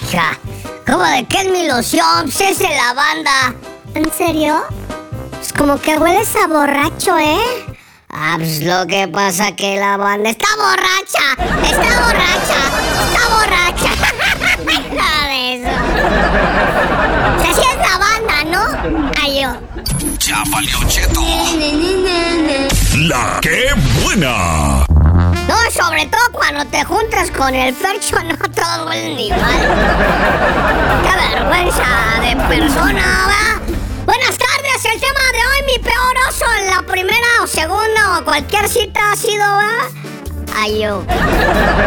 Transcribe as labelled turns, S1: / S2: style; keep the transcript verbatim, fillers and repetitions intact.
S1: hija. ¿Cómo de qué es mi ilusión? Pues es de la banda.
S2: ¿En serio? Pues como que hueles a borracho, ¿eh?
S1: Ah, pues lo que pasa que la banda está borracha. Está borracha. Está borracha. Nada de eso. O sea, sí es la banda, ¿no? Ay, yo.
S3: Ya valió, Cheto. La que buena.
S1: No, sobre todo cuando te juntas con el Fercho, no todos huelen igual. Qué vergüenza de persona, ¿verdad? Buenas tardes, el tema de hoy, mi peor oso en la primera o segunda o cualquier cita ha sido, ¿verdad? Ay, yo.